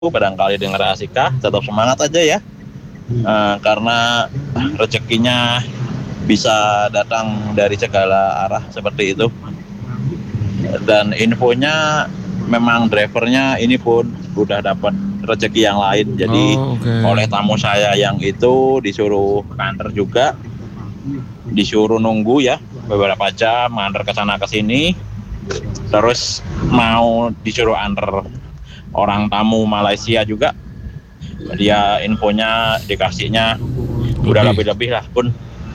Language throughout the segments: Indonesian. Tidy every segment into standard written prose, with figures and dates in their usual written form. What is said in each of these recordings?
barangkali dengar Asika, tetap semangat aja ya. Karena rezekinya bisa datang dari segala arah seperti itu. Dan infonya memang drivernya ini pun udah dapat rezeki yang lain. Jadi oleh tamu saya yang itu disuruh kantor juga, disuruh nunggu ya beberapa jam, nganter ke sana ke sini. Terus mau disuruh antar orang tamu Malaysia juga. Dia infonya dikasihnya udah lebih-lebih lah pun.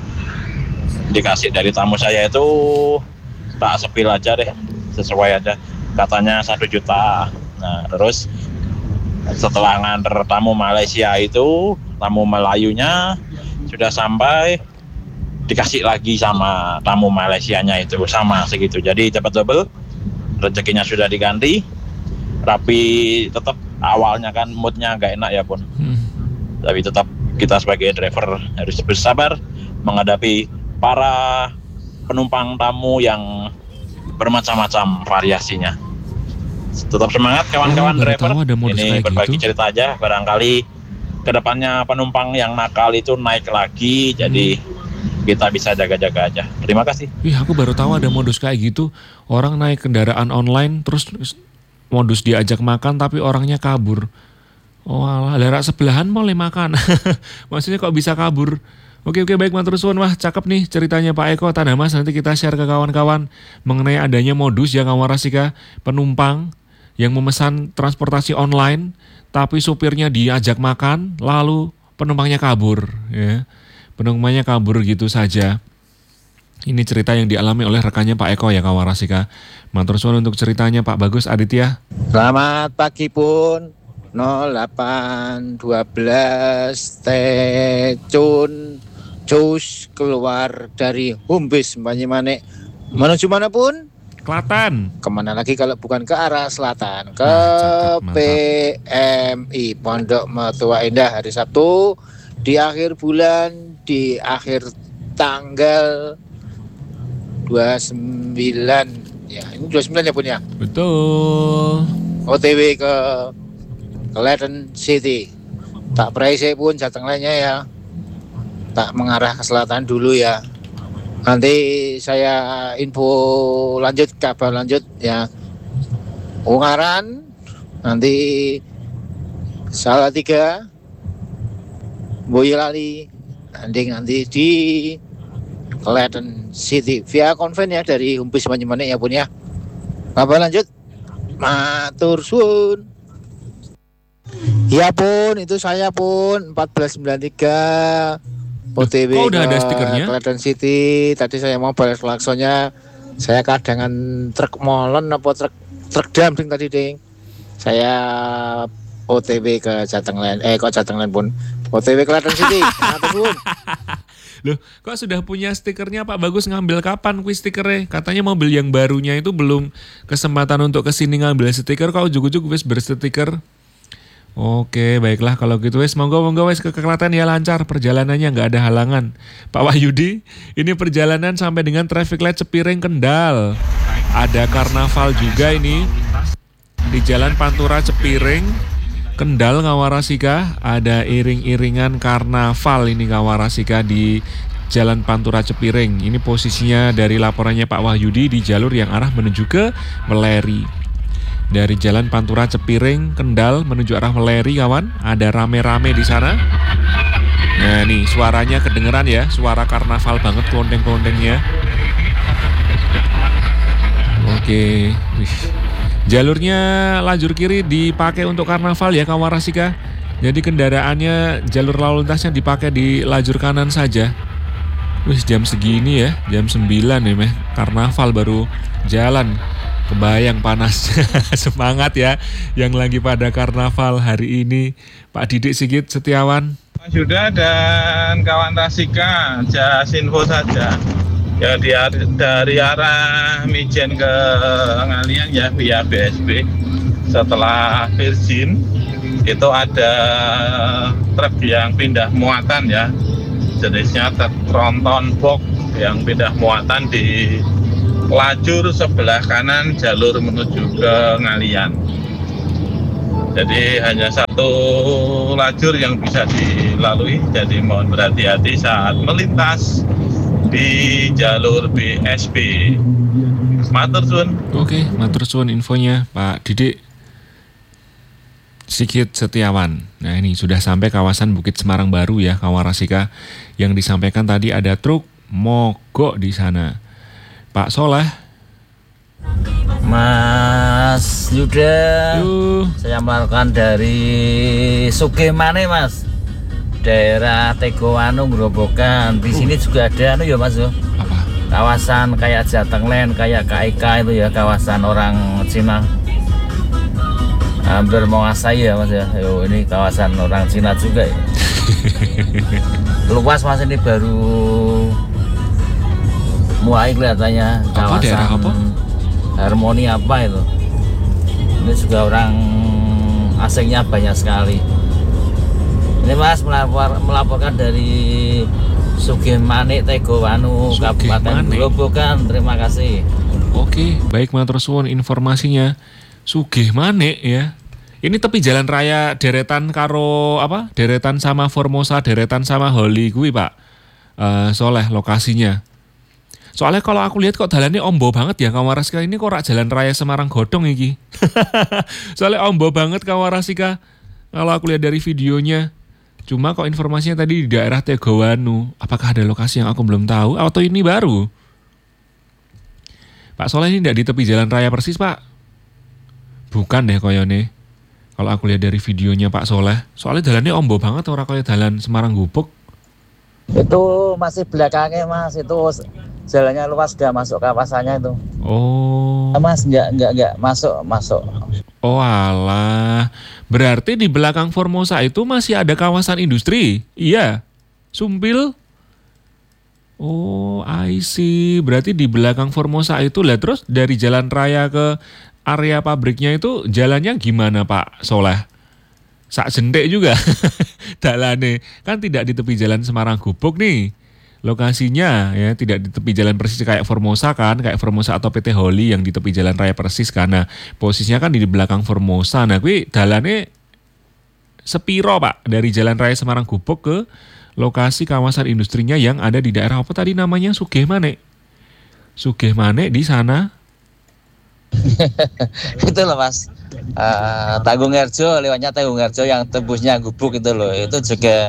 Dikasih dari tamu saya itu tak sepil aja deh, sesuai aja. Katanya 1 juta. Nah terus setelah nganter tamu Malaysia itu, tamu Melayunya sudah sampai, dikasih lagi sama tamu Malaysianya itu sama segitu. Jadi dapat double, rezekinya sudah diganti. Tapi tetap awalnya kan moodnya nggak enak ya pun. Tapi tetap kita sebagai driver harus bersabar menghadapi para penumpang tamu yang bermacam-macam variasinya. Tetap semangat kawan-kawan driver. Ini berbagi gitu cerita aja, barangkali kedepannya penumpang yang nakal itu naik lagi. Jadi kita bisa jaga-jaga aja. Terima kasih. Aku baru tahu ada modus kayak gitu. Orang naik kendaraan online terus modus diajak makan tapi orangnya kabur. Oh alah, daerah sebelahan boleh makan. Maksudnya kok bisa kabur? Oke baik matur suwun. Wah cakep nih ceritanya Pak Eko Tanah Mas. Nanti kita share ke kawan-kawan mengenai adanya modus ya Kawarasika, penumpang yang memesan transportasi online tapi supirnya diajak makan lalu penumpangnya kabur ya. Penumpangnya kabur gitu saja. Ini cerita yang dialami oleh rekannya Pak Eko ya Kawarasika. Matur suwun untuk ceritanya Pak Bagus Aditya. Selamat pagi pun 0812 Tecun Cus keluar dari Humbis Banyumanik menuju mana pun? Klaten. Kemana lagi kalau bukan ke arah selatan? Ke PMI Pondok Mertua Indah hari Sabtu di akhir bulan, di akhir tanggal 29 ya, ini 29 ya pun ya? Betul. OTW ke Klaten City. Tak praise pun jateng lainnya ya. Tak mengarah ke selatan dulu ya. Nanti saya info lanjut, kabar lanjut ya. Ungaran nanti Salatiga, Boyolali, nanti di Klaten City via konven ya dari Humpis Banyumanik ya pun ya. Kabar lanjut, matur suwun. Ya pun, itu saya pun 1493 OTW kok udah ada stikernya? Klaten City. Tadi saya mau balas klaksonnya, saya kadangan truk molen apa truk dumping tadi ding. Saya OTW ke Jatenglen, kok Jatenglen pun OTW Klaten City. Matur suwun. Loh, kok sudah punya stikernya Pak Bagus, ngambil kapan kuis stikernya? Katanya mobil yang barunya itu belum kesempatan untuk kesini ngambil stiker, kok ujuk-ujuk wis berstiker. Oke, baiklah kalau gitu wis monggo wis ke Klaten ya, lancar perjalanannya, nggak ada halangan. Pak Wahyudi, ini perjalanan sampai dengan traffic light Cepiring Kendal. Ada karnaval juga ini di Jalan Pantura Cepiring Kendal Kawarasika, ada iring-iringan karnaval ini Kawarasika di Jalan Pantura Cepiring. Ini posisinya dari laporannya Pak Wahyudi di jalur yang arah menuju ke Meleri. Dari Jalan Pantura Cepiring Kendal menuju arah Meleri kawan, ada rame-rame di sana. Nah nih suaranya kedengeran ya, suara karnaval banget kelondeng-kelondengnya. Oke, jalurnya lajur kiri dipakai untuk karnaval ya Kawarasika. Jadi kendaraannya jalur lalu lintasnya dipakai di lajur kanan saja. Wih jam segini ya, jam 9 nih meh, karnaval baru jalan. Kebayang panas. Semangat ya yang lagi pada karnaval hari ini. Pak Didik Sigit Setiawan. Mas Yuda dan kawan Rasika, info saja. Ya dari arah Mijen ke Ngalian ya via BSB. Setelah Virgin itu ada truk yang pindah muatan ya. Jenisnya truk tronton box yang pindah muatan di lajur sebelah kanan jalur menuju ke Ngalian. Jadi hanya satu lajur yang bisa dilalui, jadi mohon berhati-hati saat melintas di jalur BSB. Matur suwun. Oke, matur suwun infonya Pak Didik Sigit Setiawan. Nah ini sudah sampai kawasan Bukit Semarang Baru ya Kawarasika. Yang disampaikan tadi ada truk mogok di sana. Pak Soleh. Mas Yuda, saya melakukan dari Sukemane Mas, daerah Tegoanu Grobogan. Di sini juga ada ya Mas yo. Apa? Kawasan kayak Jatengland, kayak KIK itu ya, kawasan orang Cina. Hampir menguasai ya Mas ya. Yo, ini kawasan orang Cina juga ya. Luas Mas, ini baru mulai kelihatannya kawasan. Daerah apa? Harmoni apa itu? Ini juga orang asingnya banyak sekali. Ini Mas melaporkan dari Sugihmane Tegowanu, Kabupaten Grobogan. Terima kasih. Oke, baik matur suwun informasinya. Sugihmane ya. Ini tepi jalan raya deretan karo apa? Deretan sama Formosa, deretan sama Holi kuwi Pak. Soleh lokasinya. Soalnya kalau aku lihat kok jalannya ombo banget ya Kawarasika, ini kok rak jalan raya Semarang Godong iki. Soalnya ombo banget Kawarasika kalau aku lihat dari videonya. Cuma kok informasinya tadi di daerah Tegowanu. Apakah ada lokasi yang aku belum tahu atau ini baru? Pak Soleh ini tidak di tepi jalan raya persis Pak? Bukan deh koyone. Kalau aku lihat dari videonya Pak Soleh. Soalnya jalannya ombo banget orang kayak jalan Semarang Gubuk. Itu masih belakangnya Mas, itu jalannya luas, sudah masuk kawasannya itu. Oh. Mas enggak masuk. Oh alah. Berarti di belakang Formosa itu masih ada kawasan industri. Iya. Sumpil. Oh, I see. Berarti di belakang Formosa itu lah, terus dari jalan raya ke area pabriknya itu jalannya gimana Pak Soleh? Sak jendek juga dalane, kan tidak di tepi jalan Semarang Gubuk nih lokasinya ya, tidak di tepi jalan persis kayak Formosa kan, kayak Formosa atau PT Holi yang di tepi jalan raya persis karena posisinya kan di belakang Formosa. Nah kuwi dalane sepiro Pak dari jalan raya Semarang Gubuk ke lokasi kawasan industrinya yang ada di daerah apa tadi namanya, Sugihmane di sana. Itu loh Mas, Tanggung Harjo, lewatnya Tanggung Harjo yang tembusnya Gubuk itu loh, itu juga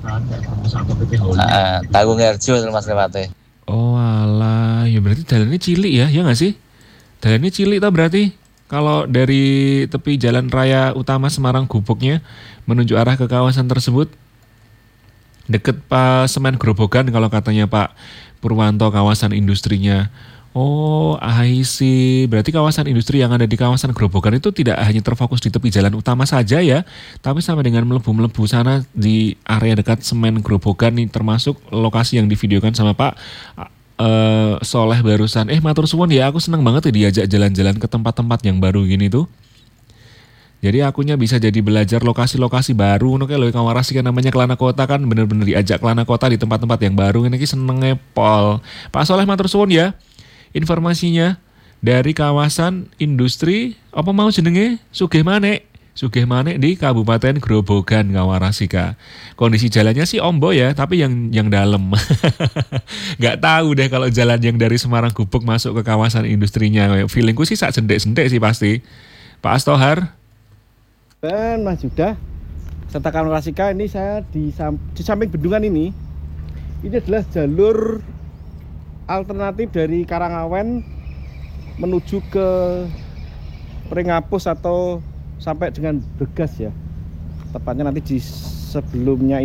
Tanggung Harjo itu Mas lewatnya. Oh alah, ya berarti jalannya cilik ya nggak sih? Jalannya cilik tau berarti kalau dari tepi jalan raya utama Semarang Gubuknya menuju arah ke kawasan tersebut deket Semen Grobogan kalau katanya Pak Purwanto kawasan industrinya. Oh, I see. Berarti kawasan industri yang ada di kawasan Grobogan itu tidak hanya terfokus di tepi jalan utama saja ya, tapi sampai dengan melebu-melebu sana di area dekat Semen Grobogan nih, termasuk lokasi yang divideokan sama Pak Soleh barusan. Matur suwun ya, aku senang banget ya diajak jalan-jalan ke tempat-tempat yang baru gini tuh. Jadi akunya bisa jadi belajar lokasi-lokasi baru. Oke loh, Kawarasika namanya Kelana Kota kan, bener-bener diajak Kelana Kota di tempat-tempat yang baru. Ini seneng pol. Pak Soleh matur suwun ya. Informasinya dari kawasan industri apa mau jenenge Sugihmane di Kabupaten Grobogan Kawarasika. Kondisi jalannya sih ombo ya, tapi yang dalam. Nggak tahu deh kalau jalan yang dari Semarang Gubuk masuk ke kawasan industrinya. Feelingku sih sak jendek-jendek sih pasti. Pak Astohar. Dan Mas Yuda, serta Kawarasika, ini saya di samping bendungan ini adalah jalur alternatif dari Karangawen menuju ke Pringapus atau sampai dengan Bregas ya. Tepatnya nanti di sebelumnya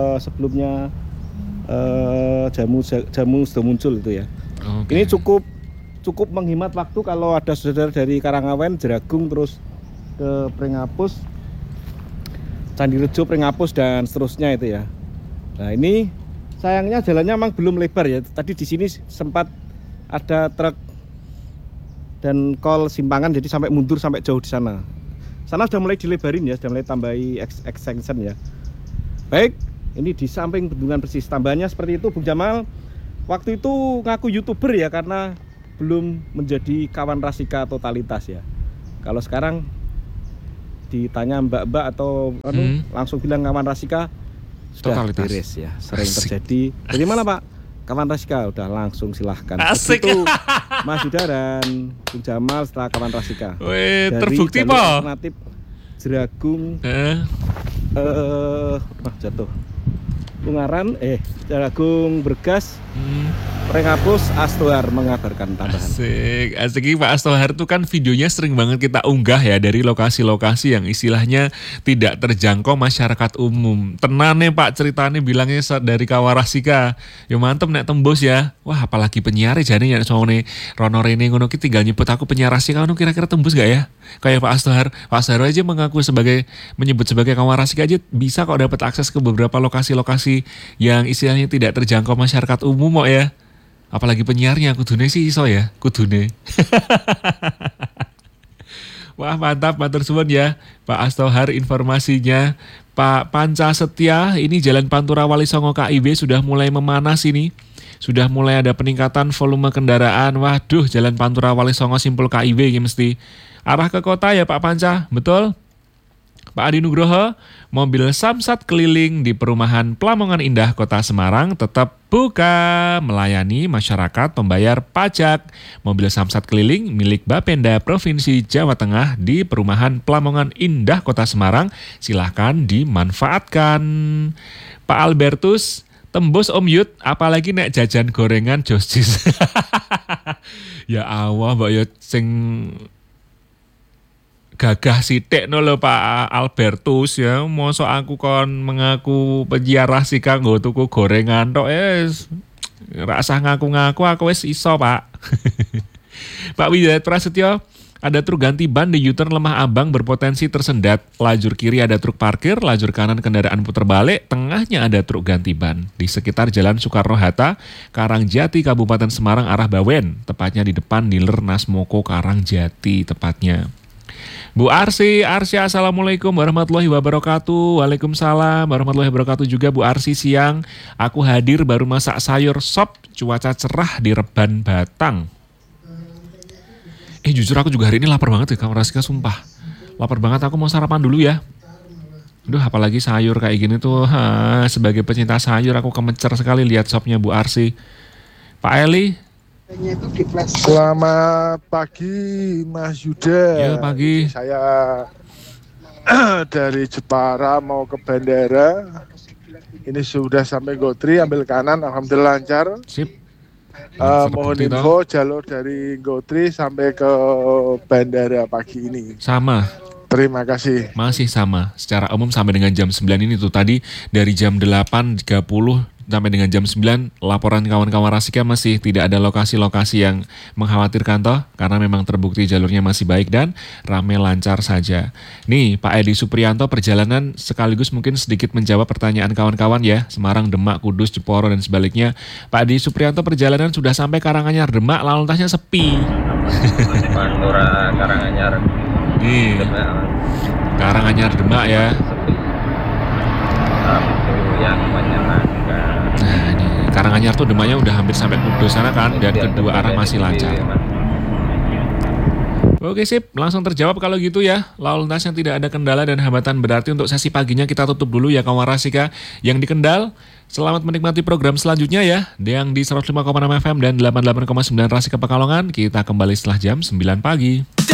jamu sudah muncul itu ya. Okay. Ini cukup menghemat waktu kalau ada saudara dari Karangawen, Jeragung terus ke Pringapus, Candirejo, Pringapus dan seterusnya itu ya. Nah, ini sayangnya jalannya memang belum lebar ya. Tadi di sini sempat ada truk dan kol simpangan, jadi sampai mundur sampai jauh di sana. Sana sudah mulai dilebarin ya, sudah mulai tambahi extension ya. Baik, ini di samping bendungan persis. Tambahannya seperti itu, Bung Jamal. Waktu itu ngaku YouTuber ya karena belum menjadi kawan Rasika totalitas ya. Kalau sekarang ditanya mbak-mbak atau langsung bilang kawan Rasika sudah Totalitas. beres ya. Sering Asik. terjadi. Dari mana Pak? Kawan Rasika udah langsung silahkan. Asik. Begitu Mas Yuda dan Bung Jamal setelah kawan Rasika. Weh, Dari terbukti jalur po. alternatif Jeragung jatuh. Ungaran Jeragung Bergas Rengapus Astohar mengabarkan tambahan. Asik ini Pak Astohar tuh kan videonya sering banget kita unggah ya dari lokasi-lokasi yang istilahnya tidak terjangkau masyarakat umum. Tenan nih Pak ceritanya bilangnya dari Kawarasika. Ya mantep nek tembus ya. Wah apalagi penyiar jadi ya soalnya Rono Rene ngono ki tinggal nyebut aku penyiar Rasika ngono kira-kira tembus gak ya? Kayak Pak Astohar. Pak Astohar aja menyebut sebagai Kawarasika aja bisa kok dapat akses ke beberapa lokasi-lokasi yang istilahnya tidak terjangkau masyarakat umum kok ya. Apalagi penyiarnya kudune sih iso ya, kudune. Wah mantap, matur suwun ya Pak Astohar informasinya. Pak Panca Setia, ini Jalan Pantura Wali Songo KIB sudah mulai memanas ini. Sudah mulai ada peningkatan volume kendaraan. Waduh, Jalan Pantura Wali Songo Simpul KIB ini mesti arah ke kota ya Pak Panca, betul? Pak Adi Nugroho, mobil Samsat keliling di perumahan Pelamongan Indah Kota Semarang tetap buka melayani masyarakat pembayar pajak. Mobil Samsat keliling milik Bapenda Provinsi Jawa Tengah di perumahan Pelamongan Indah Kota Semarang silahkan dimanfaatkan. Pak Albertus, tembus Om Yud, apalagi nek jajan gorengan Jostis. Ya Allah Mbak Yud sing gagah sithik no lho Pak Albertus ya. Mosok aku kon mengaku penyiar Rasika nggo tuku gorengan tok ra usah ngaku-ngaku aku wis iso Pak. Pak Widayat Prasetyo, ada truk ganti ban di U-turn Lemah Abang berpotensi tersendat. Lajur kiri ada truk parkir, lajur kanan kendaraan putar balik, tengahnya ada truk ganti ban. Di sekitar Jalan Soekarno-Hatta, Karangjati, Kabupaten Semarang arah Bawen, tepatnya di depan dealer Nasmoko Karangjati tepatnya. Bu Arsi, assalamualaikum warahmatullahi wabarakatuh. Waalaikumsalam warahmatullahi wabarakatuh juga Bu Arsi siang. Aku hadir baru masak sayur sop, cuaca cerah di Reban Batang. Jujur aku juga hari ini lapar banget ya Kak Rasika, sumpah. Lapar banget, aku mau sarapan dulu ya. Aduh apalagi sayur kayak gini tuh, sebagai pecinta sayur aku kemencer sekali lihat sopnya Bu Arsi. Pak Eli. Selamat pagi Mas Yuda. Ya pagi. Saya dari Jepara mau ke bandara. Ini sudah sampai Gotri, ambil kanan, alhamdulillah lancar. Sip. Mohon info jalur dari Gotri sampai ke bandara pagi ini. Sama. Terima kasih. Masih sama. Secara umum sampai dengan jam 9 ini tuh tadi dari jam 8.30 sampai dengan jam 9 laporan kawan-kawan Rasika masih tidak ada lokasi-lokasi yang mengkhawatirkan toh karena memang terbukti jalurnya masih baik dan ramai lancar saja. Nih Pak Edi Supriyanto perjalanan sekaligus mungkin sedikit menjawab pertanyaan kawan-kawan ya. Semarang, Demak, Kudus, Jeporo dan sebaliknya. Pak Edi Supriyanto perjalanan sudah sampai Karanganyar, Demak, lalu lintasnya sepi. Pantura Karanganyar. Nih Karanganyar Demak ya. Itu yang menyenangkan. Nah ini Karanganyar tuh Demaknya udah hampir sampai Kudus sana kan, dan kedua arah masih lancar. Oke sip, langsung terjawab kalau gitu ya. Lalu lintas yang tidak ada kendala dan hambatan berarti untuk sesi paginya kita tutup dulu ya kawan Rasika. Yang di Kendal, selamat menikmati program selanjutnya ya. Yang di 105,6 FM dan 88,9 Rasika Pekalongan, kita kembali setelah jam 9 pagi.